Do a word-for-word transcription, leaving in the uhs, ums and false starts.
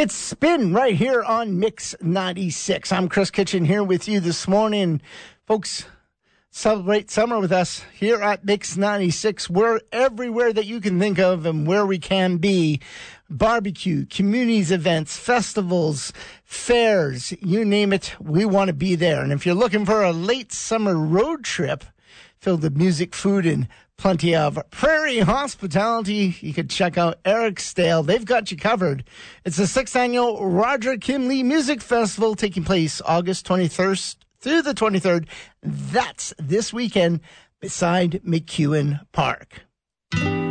It's Spin right here on Mix ninety-six. I'm Chris Kitchen here with you this morning. Folks, celebrate summer with us here at Mix ninety-six. We're everywhere that you can think of and where we can be. Barbecue, communities events, festivals, fairs, you name it, we want to be there. And if you're looking for a late summer road trip filled with music, food, and plenty of prairie hospitality, you could check out Eric Stale. They've got you covered. It's the sixth annual Roger Kimley Music Festival taking place August twenty-first through the twenty-third. That's this weekend beside McEwen Park.